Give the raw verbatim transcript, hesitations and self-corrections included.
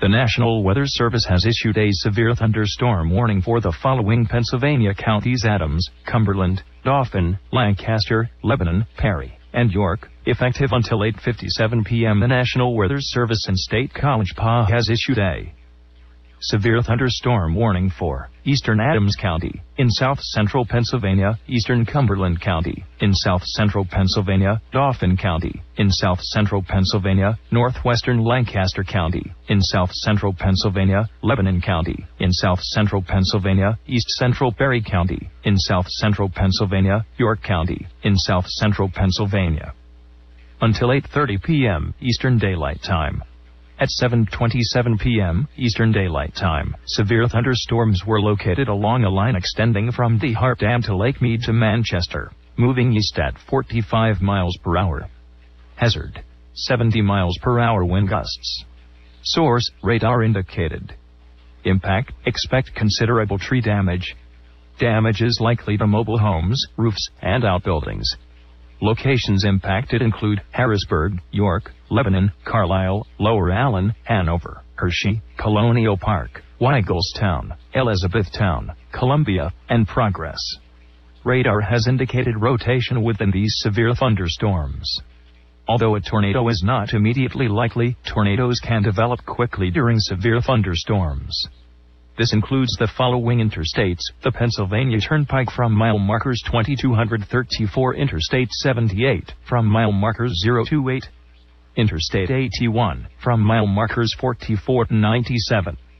The National Weather Service has issued a severe thunderstorm warning for the following Pennsylvania counties: Adams, Cumberland, Dauphin, Lancaster, Lebanon, Perry, and York. Effective until eight fifty-seven p m The National Weather Service in State College Park has issued a severe thunderstorm warning for eastern Adams County, in south-central Pennsylvania, eastern Cumberland County, in south-central Pennsylvania, Dauphin County, in south-central Pennsylvania, northwestern Lancaster County, in south-central Pennsylvania, Lebanon County, in south-central Pennsylvania, east-central Perry County, in south-central Pennsylvania, York County, in south-central Pennsylvania. Until eight thirty p m Eastern Daylight Time. At seven twenty-seven p m Eastern Daylight Time, severe thunderstorms were located along a line extending from DeHart Dam to Lake Mead to Manchester, moving east at forty-five miles per hour. Hazard: seventy miles per hour wind gusts. Source: radar indicated. Impact: expect considerable tree damage. Damage is likely to mobile homes, roofs, and outbuildings. Locations impacted include Harrisburg, York, Lebanon, Carlisle, Lower Allen, Hanover, Hershey, Colonial Park, Weigelstown, Elizabethtown, Columbia, and Progress. Radar has indicated rotation within these severe thunderstorms. Although a tornado is not immediately likely, tornadoes can develop quickly during severe thunderstorms. This includes the following interstates: the Pennsylvania Turnpike from mile markers twenty-two thirty-four, Interstate seventy-eight from mile markers zero two eight, Interstate eighty-one from mile markers forty-four ninety-seven,